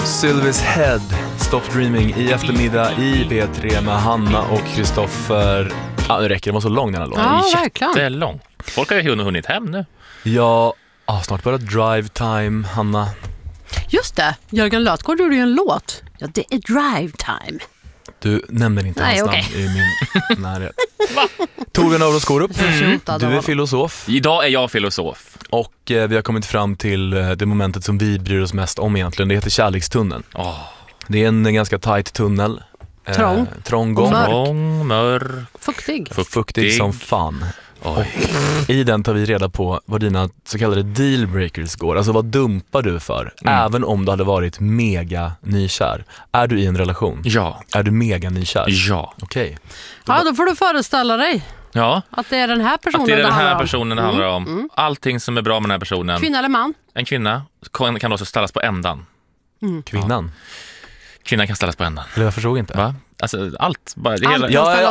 Sylvis Head, Stop Dreaming i eftermiddag i B3 med Hanna och Kristoffer. Ja, det räcker, det var så lång den här låten. Ja, verkligen. Jättelång. Folk har ju hunnit hem nu. Ja, snart börjar Drive Time, Hanna. Just det, Jörgen Lötgård gjorde ju en låt. Ja, det är Drive Time. Du nämner inte hans namn i min närhet. Torbjörn Aron Skorup, du är filosof. Idag är jag filosof. Och vi har kommit fram till det momentet som vi bryr oss mest om egentligen. Det heter kärlekstunneln. Det är en ganska tight tunnel. Trång gång. Mörk. Fuktig som fan. Och i den tar vi reda på vad dina så kallade dealbreakers går. Alltså vad dumpar du för? Även om du hade varit mega nykär. Är du i en relation? Ja. Är du mega nykär? Ja. Okej. Ja, då får du föreställa dig. Ja. Att det är den här personen att det är den här handlar personen det handlar om. Allting som är bra med den här personen. Kvinna eller man? En kvinna kan också ställas på ändan. Kvinnan? Kvinnan kan ställas på ändan. Eller jag förstod inte. Va? Alltså allt. Bara, det allt.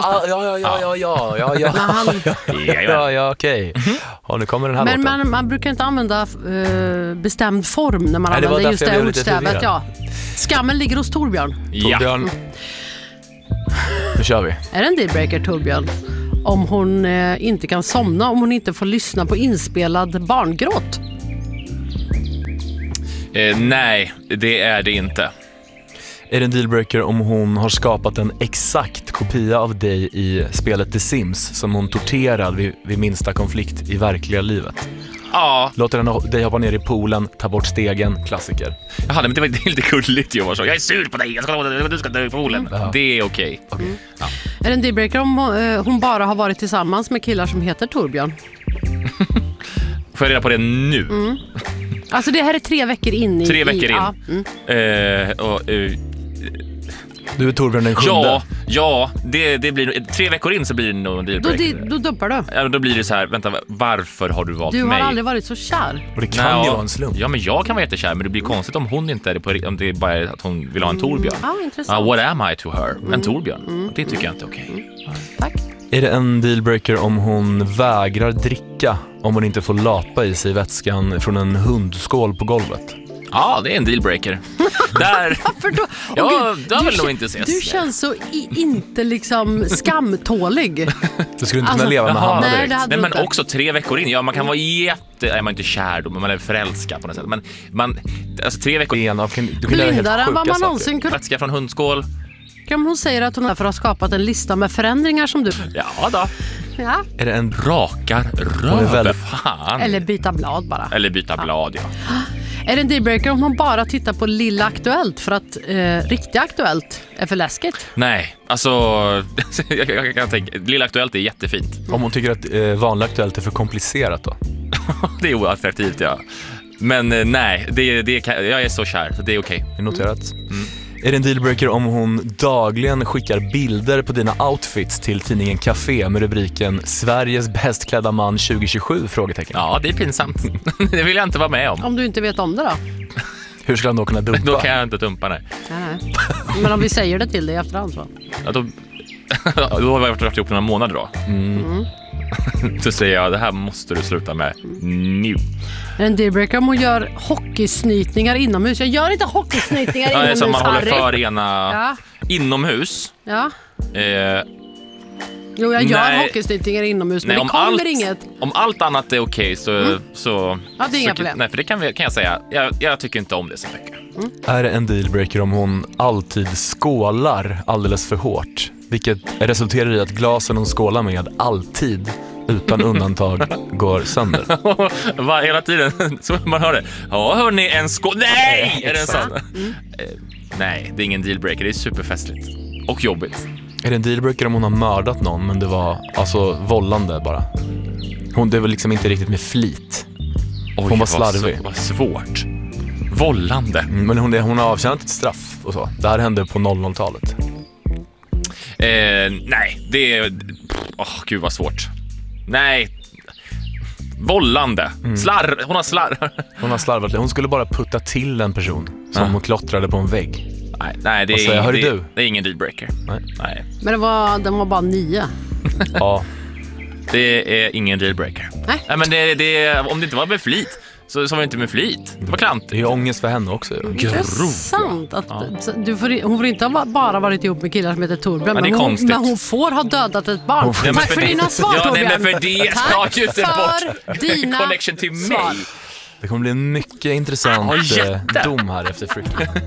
Ja, okej. Ja, nu kommer den här låten. Men man brukar inte använda bestämd form när man använder just det ordstävet. Ja. Skammen ligger hos Torbjörn. Torbjörn. Nu kör vi. Är det en dealbreaker, Torbjörn? Om hon inte kan somna, om hon inte får lyssna på inspelad barngråt? Nej, det är det inte. Är det en dealbreaker om hon har skapat en exakt kopia av dig i spelet The Sims som hon torterar vid minsta konflikt i verkliga livet? Ja. Låter dig hoppa ner i poolen, ta bort stegen, klassiker. Jaha, men det var lite gulligt ju. Jag är sur på dig, du ska dö i poolen. Det är okej. Ja. Är det en dealbreaker om hon bara har varit tillsammans med killar som heter Torbjörn? Får jag reda på det nu? Alltså det här är 3 veckor in. 3 veckor in. Du är Torbjörn den 7:e. Ja, det blir 3 veckor in så blir det nog en dealbreaker. Då dumpar du. Ja, då blir det så här, vänta, varför har du valt mig? Du har aldrig varit så kär. Och det kan ju vara en slump. Ja, men jag kan vara jättekär, men det blir konstigt om hon inte är det på, om det är bara att hon vill ha en Torbjörn. Ja, intressant. What am I to her? En Torbjörn. Det tycker jag inte är okej. Tack. Är det en dealbreaker om hon vägrar dricka om hon inte får lapa i sig vätskan från en hundskål på golvet? Ja, det är en dealbreaker. Där. Varför då? Ja, det vill nog inte ses. Du känns så inte liksom skamtålig. Du skulle inte kunna leva med Hanna direkt. Nej, men också 3 veckor in. Ja, man kan vara är man inte kär då, men man är förälskad på något sätt. Men alltså 3 veckor in. Blindare än vad man någonsin kunde. Vätska från hundskål. Hon säger att hon därför har skapat en lista med förändringar som du. Ja då. Ja. Är det en rakar röv? Fan. Eller byta blad bara. Eller byta blad, ja. Är det en dealbreaker om hon bara tittar på Lilla Aktuellt för att riktigt Aktuellt är för läskigt? Nej, alltså jag kan tänka, Lilla Aktuellt är jättefint. Om hon tycker att vanligt Aktuellt är för komplicerat då? Det är oattraktivt, ja. Men nej, jag är så kär, så det är okej. Det är noterat. Är det en dealbreaker om hon dagligen skickar bilder på dina outfits till tidningen Café med rubriken Sveriges bäst klädda man 2027? Frågetecken. Ja, det är pinsamt. Det vill jag inte vara med om. Om du inte vet om det då? Hur ska han då kunna dumpa? Då kan jag inte dumpa, nej. Men om vi säger det till dig i efterhand så? Ja, då har vi varit ihop några månader då. Så säger jag, det här måste du sluta med nu. En dealbreaker om hon gör hockeysnytningar inomhus. Jag gör inte hockeysnytningar inomhus. Det är som man håller för ena inomhus. Ja. Jo, jag gör hockeysnytningar inomhus, men det kommer inget. Om allt annat är okej så ja, det är inga problem. Nej, för det kan jag säga. Jag tycker inte om det så mycket. Är det en dealbreaker om hon alltid skålar alldeles för hårt? Vilket resulterar i att glasen hon skålar med alltid, utan undantag, går sönder. Hela tiden, så man hör det. Ja, hörni, en skål. Nej! Är det sån? Nej, det är ingen dealbreaker. Det är superfestligt. Och jobbigt. Är det en dealbreaker om hon har mördat någon, men det var alltså vållande bara? Det var liksom inte riktigt med flit. Hon var slarvig. Vad svårt. Vållande. Men hon har avtjänat ett straff och så. Det här hände på 00-talet. Nej, det är... gud vad svårt. Nej. Vållande. Hon har slarvat. Hon skulle bara putta till en person som hon klottrade på en vägg. Nej, det är ingen dealbreaker. Nej. Men den var bara 9. Ja. Det är ingen dealbreaker. Nej. Men det om det inte var med flit. Så var det inte med flit. Det var klantigt. Det är ångest för henne också. Intressant. Att hon får inte ha bara varit ihop med killar som heter Torbjörn. Men hon får ha dödat ett barn. Tack för dina svar, Torbjörn. Nej, men för det ska ju inte bort. Dina connection till mig. svar. Det kommer bli en mycket intressant dom här efter Freaky.